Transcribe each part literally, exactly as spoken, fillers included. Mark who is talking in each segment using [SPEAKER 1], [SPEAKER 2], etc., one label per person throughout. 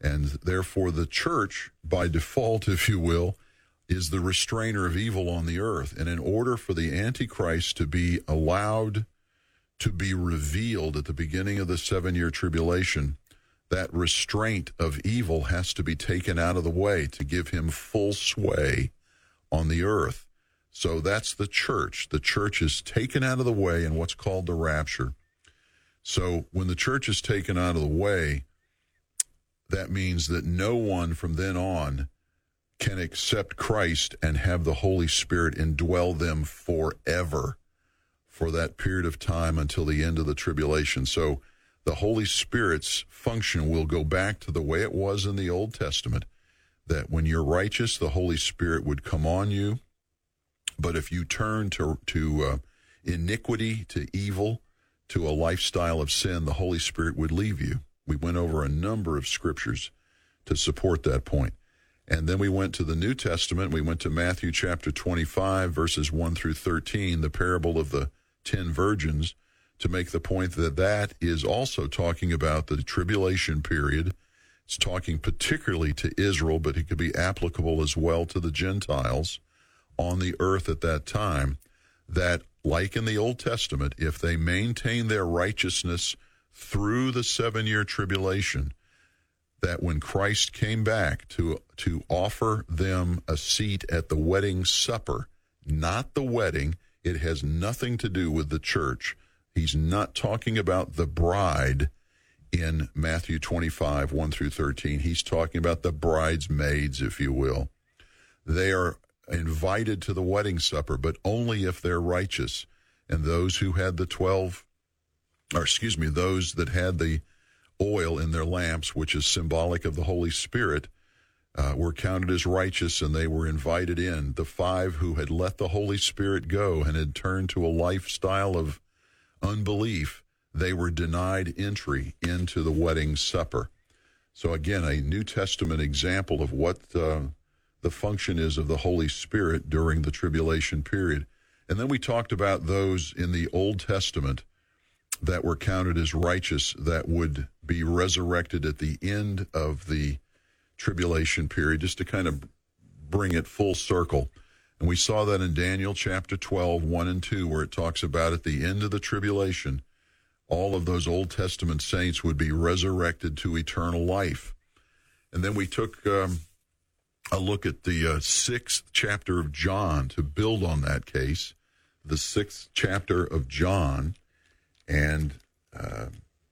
[SPEAKER 1] And therefore the church, by default, if you will, is the restrainer of evil on the earth. And in order for the Antichrist to be allowed to be revealed at the beginning of the seven-year tribulation, that restraint of evil has to be taken out of the way to give him full sway on the earth. So that's the church. The church is taken out of the way in what's called the rapture. So when the church is taken out of the way, that means that no one from then on can accept Christ and have the Holy Spirit indwell them forever for that period of time until the end of the tribulation. So the Holy Spirit's function will go back to the way it was in the Old Testament, that when you're righteous, the Holy Spirit would come on you. But if you turn to, to uh, iniquity, to evil, to a lifestyle of sin, the Holy Spirit would leave you. We went over a number of scriptures to support that point. And then we went to the New Testament. We went to Matthew chapter twenty-five, verses one through thirteen, the parable of the ten virgins, to make the point that that is also talking about the tribulation period. It's talking particularly to Israel, but it could be applicable as well to the Gentiles on the earth at that time, that, like in the Old Testament, if they maintain their righteousness through the seven-year tribulation, that when Christ came back to to offer them a seat at the wedding supper, not the wedding, it has nothing to do with the church. He's not talking about the bride in Matthew twenty-five, one through thirteen. He's talking about the bridesmaids, if you will. They are invited to the wedding supper, but only if they're righteous. And those who had the twelve, or excuse me, those that had the oil in their lamps, which is symbolic of the Holy Spirit, uh, were counted as righteous, and they were invited in. The five who had let the Holy Spirit go and had turned to a lifestyle of unbelief, they were denied entry into the wedding supper. So again, a New Testament example of what uh, the function is of the Holy Spirit during the tribulation period. And then we talked about those in the Old Testament that were counted as righteous that would be resurrected at the end of the tribulation period, just to kind of bring it full circle. And we saw that in Daniel chapter twelve, one and two, where it talks about at the end of the tribulation, all of those Old Testament saints would be resurrected to eternal life. And then we took um, a look at the uh, sixth chapter of John to build on that case, the sixth chapter of John. And uh,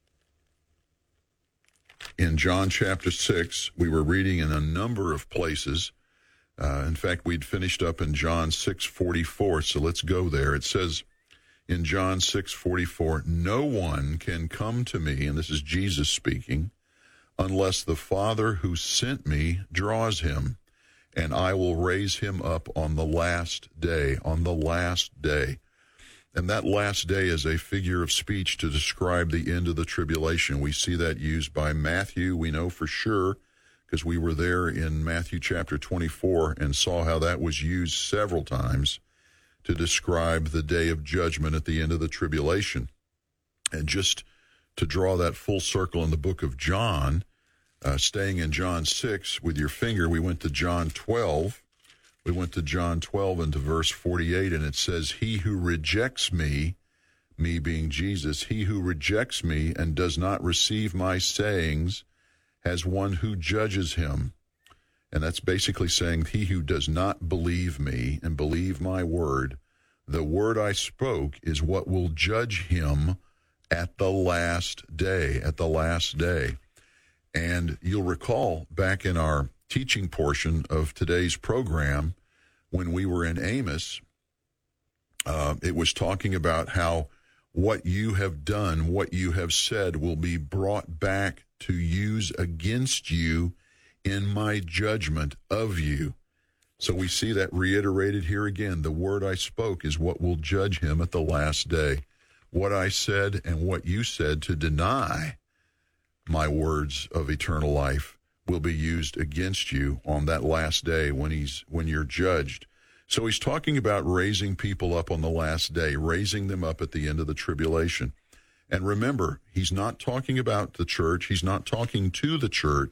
[SPEAKER 1] in John chapter six, we were reading in a number of places. Uh, in fact, we'd finished up in John six forty-four, so let's go there. It says in John six forty-four, "No one can come to me," and this is Jesus speaking, "unless the Father who sent me draws him, and I will raise him up on the last day," on the last day. And that last day is a figure of speech to describe the end of the tribulation. We see that used by Matthew. We know for sure, because we were there in Matthew chapter twenty-four and saw how that was used several times to describe the day of judgment at the end of the tribulation. And just to draw that full circle in the book of John, uh, staying in John six with your finger, we went to John twelve. We went to John twelve and to verse forty-eight, and it says, "He who rejects me," me being Jesus, "he who rejects me and does not receive my sayings has one who judges him." And that's basically saying he who does not believe me and believe my word, the word I spoke is what will judge him at the last day, at the last day. And you'll recall back in our teaching portion of today's program, when we were in Amos, uh, it was talking about how what you have done, what you have said will be brought back to use against you in my judgment of you. So we see that reiterated here again. The word I spoke is what will judge him at the last day. What I said and what you said to deny my words of eternal life will be used against you on that last day when he's when you're judged. So he's talking about raising people up on the last day, raising them up at the end of the tribulation. And remember, he's not talking about the church. He's not talking to the church.